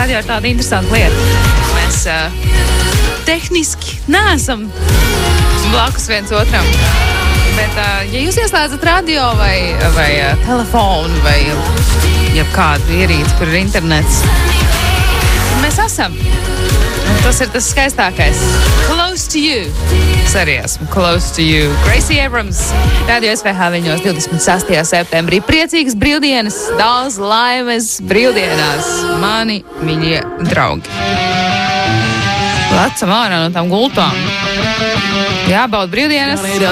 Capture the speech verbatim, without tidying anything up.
radio ir tāda interesanta lieta. Mēs uh, tehniski neesam blakus viens otram. Bet, uh, ja jūs ieslēdzat radio vai, vai uh, telefonu vai jebkādu ierīci, kur ir internets, mēs esam. Un tas ir tas skaistākais. Close to you. Es arī esmu close to you. Gracie Abrams, Radio S V H viņos divdesmit sastajā septembrī. Priecīgas brīvdienas, daudz laimes brīvdienās, mani mīļie draugi. Lecam ārā no tām gultām. Jābauda brīvdienas.